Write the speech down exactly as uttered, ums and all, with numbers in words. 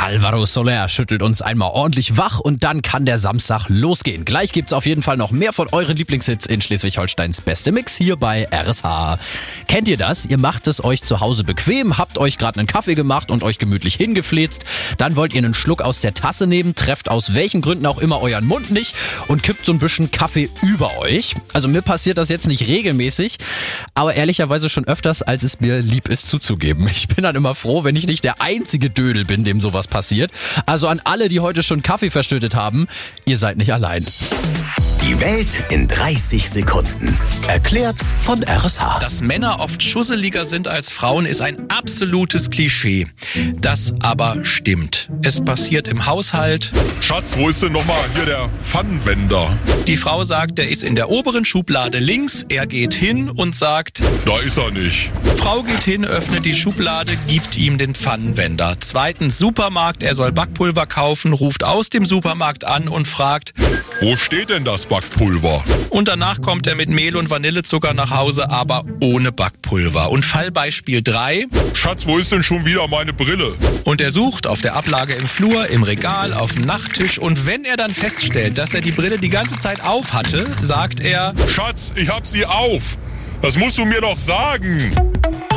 Alvaro Soler schüttelt uns einmal ordentlich wach und dann kann der Samstag losgehen. Gleich gibt's auf jeden Fall noch mehr von euren Lieblingshits in Schleswig-Holsteins Beste Mix hier bei R S H. Kennt ihr das? Ihr macht es euch zu Hause bequem, habt euch gerade einen Kaffee gemacht und euch gemütlich hingefläzt. Dann wollt ihr einen Schluck aus der Tasse nehmen, trefft aus welchen Gründen auch immer euren Mund nicht und kippt so ein bisschen Kaffee über euch. Also mir passiert das jetzt nicht regelmäßig, aber ehrlicherweise schon öfters, als es mir lieb ist zuzugeben. Ich bin dann immer froh, wenn ich nicht der einzige Dödel bin, dem sowas passiert. Also an alle, die heute schon Kaffee verschüttet haben, ihr seid nicht allein. Die Welt in dreißig Sekunden. Erklärt von R S H. Dass Männer oft schusseliger sind als Frauen, ist ein absolutes Klischee. Das aber stimmt. Es passiert im Haushalt. Schatz, wo ist denn nochmal hier der Pfannenwender? Die Frau sagt, der ist in der oberen Schublade links. Er geht hin und sagt, Da ist er nicht. Frau geht hin, öffnet die Schublade, gibt ihm den Pfannenwender. Zweitens Supermarkt, er soll Backpulver kaufen, ruft aus dem Supermarkt an und fragt, Wo steht denn das Backpulver? und danach kommt er mit Mehl und Vanillezucker nach Hause, aber ohne Backpulver. Und Fallbeispiel drei. Schatz, wo ist denn schon wieder meine Brille? Und er sucht auf der Ablage im Flur, im Regal, auf dem Nachttisch. Und wenn er dann feststellt, dass er die Brille die ganze Zeit auf hatte, sagt er, Schatz, ich hab sie auf. Das musst du mir doch sagen.